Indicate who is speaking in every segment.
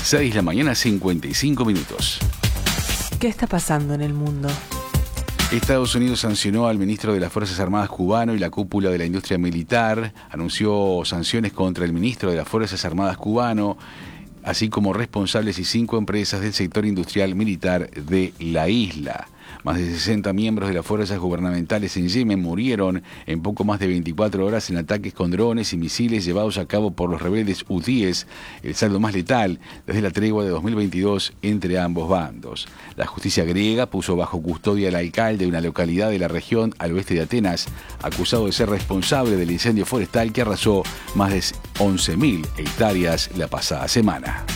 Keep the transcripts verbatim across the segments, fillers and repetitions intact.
Speaker 1: seis de la mañana, cincuenta y cinco minutos.
Speaker 2: ¿Qué está pasando en el mundo?
Speaker 1: Estados Unidos sancionó al ministro de las Fuerzas Armadas cubano y la cúpula de la industria militar. Anunció sanciones contra el ministro de las Fuerzas Armadas cubano, así como responsables y cinco empresas del sector industrial militar de la isla. Más de sesenta miembros de las fuerzas gubernamentales en Yemen murieron en poco más de veinticuatro horas en ataques con drones y misiles llevados a cabo por los rebeldes hutíes, el saldo más letal desde la tregua de dos mil veintidós entre ambos bandos. La justicia griega puso bajo custodia al alcalde de una localidad de la región al oeste de Atenas, acusado de ser responsable del incendio forestal que arrasó más de once mil hectáreas la pasada semana.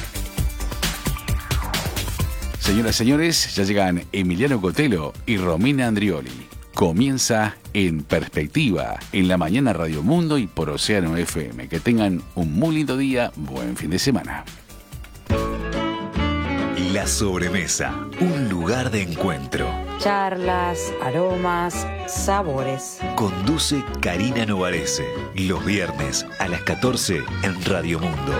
Speaker 1: Señoras y señores, ya llegan Emiliano Cotelo y Romina Andrioli. Comienza En Perspectiva, en la mañana Radio Mundo y por Océano F M. Que tengan un muy lindo día, buen fin de semana.
Speaker 3: La sobremesa, un lugar de encuentro.
Speaker 4: Charlas, aromas, sabores.
Speaker 3: Conduce Karina Novarese, los viernes a las catorce en Radio Mundo.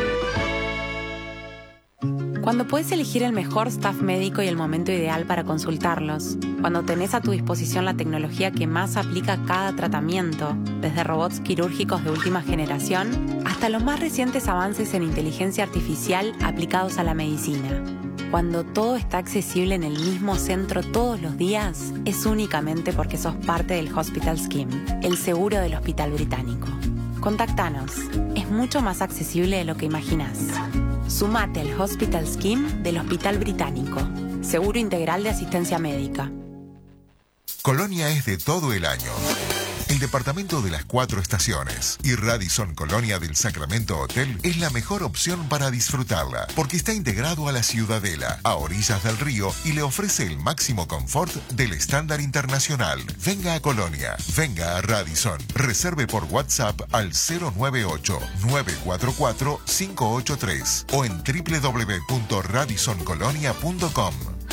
Speaker 4: Cuando puedes elegir el mejor staff médico y el momento ideal para consultarlos. Cuando tenés a tu disposición la tecnología que más aplica a cada tratamiento, desde robots quirúrgicos de última generación hasta los más recientes avances en inteligencia artificial aplicados a la medicina. Cuando todo está accesible en el mismo centro todos los días, es únicamente porque sos parte del Hospital Scheme, el seguro del Hospital Británico. Contactanos. Es mucho más accesible de lo que imaginás. Sumate al Hospital Scheme del Hospital Británico. Seguro integral de asistencia médica.
Speaker 5: Colonia es de todo el año. El departamento de las cuatro estaciones y Radisson Colonia del Sacramento Hotel es la mejor opción para disfrutarla, porque está integrado a la Ciudadela, a orillas del río, y le ofrece el máximo confort del estándar internacional. Venga a Colonia, venga a Radisson. Reserve por WhatsApp al cero nueve ocho, nueve cuatro cuatro, cinco ocho tres o en doble u doble u doble u punto radisson colonia punto com.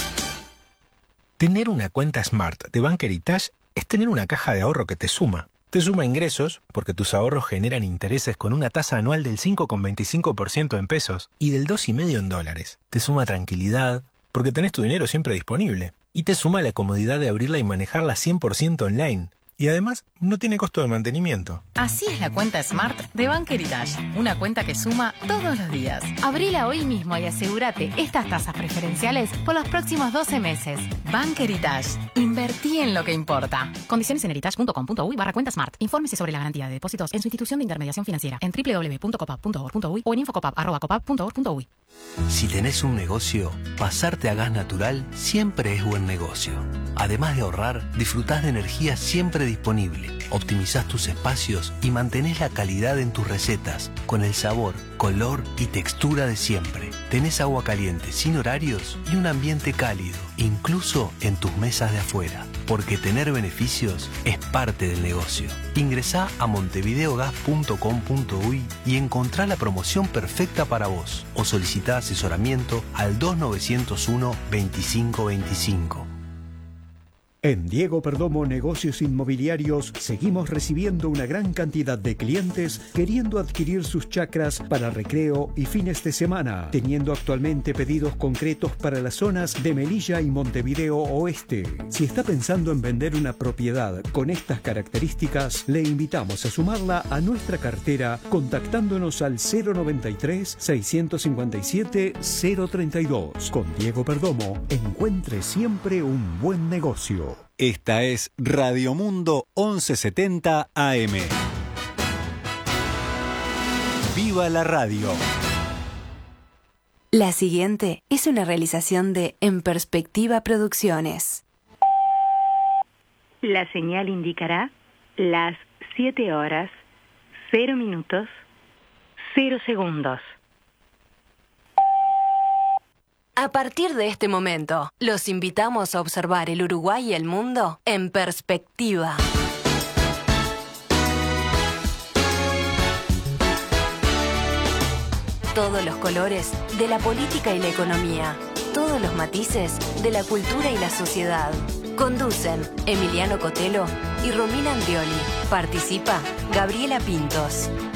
Speaker 6: Tener una cuenta Smart de Bank Heritage es tener una caja de ahorro que te suma. Te suma ingresos, porque tus ahorros generan intereses con una tasa anual del cinco coma veinticinco por ciento en pesos y del dos coma cinco por ciento en dólares. Te suma tranquilidad, porque tenés tu dinero siempre disponible. Y te suma la comodidad de abrirla y manejarla cien por ciento online. Y además, no tiene costo de mantenimiento.
Speaker 7: Así es la cuenta Smart de Bank Heritage. Una cuenta que suma todos los días. Abrila hoy mismo y asegúrate estas tasas preferenciales por los próximos doce meses. Bank Heritage. Invertí en lo que importa. Condiciones en heritage.com.uy barra cuenta Smart. Infórmese sobre la garantía de depósitos en su institución de intermediación financiera en doble u doble u doble u punto copap punto org punto uy o en infocopap arroba copap punto org punto uy.
Speaker 8: Si tenés un negocio, pasarte a gas natural siempre es buen negocio. Además de ahorrar, disfrutás de energía siempre disponible, optimizás tus espacios y mantenés la calidad en tus recetas, con el sabor, color y textura de siempre. Tenés agua caliente sin horarios y un ambiente cálido, incluso en tus mesas de afuera, porque tener beneficios es parte del negocio. Ingresá a montevideo gas punto com punto uy y encontrá la promoción perfecta para vos, o solicitá asesoramiento al dos nueve cero uno, veinticinco veinticinco.
Speaker 9: En Diego Perdomo Negocios Inmobiliarios seguimos recibiendo una gran cantidad de clientes queriendo adquirir sus chacras para recreo y fines de semana, teniendo actualmente pedidos concretos para las zonas de Melilla y Montevideo Oeste. Si está pensando en vender una propiedad con estas características, le invitamos a sumarla a nuestra cartera contactándonos al cero noventa y tres, seiscientos cincuenta y siete, cero treinta y dos. Con Diego Perdomo, encuentre siempre un buen negocio.
Speaker 10: Esta es Radio Mundo once setenta A M. ¡Viva la radio!
Speaker 11: La siguiente es una realización de En Perspectiva Producciones.
Speaker 12: La señal indicará las siete horas, cero minutos, cero segundos.
Speaker 11: A partir de este momento, los invitamos a observar el Uruguay y el mundo en perspectiva. Todos los colores de la política y la economía. Todos los matices de la cultura y la sociedad. Conducen Emiliano Cotelo y Romina Andrioli. Participa Gabriela Pintos.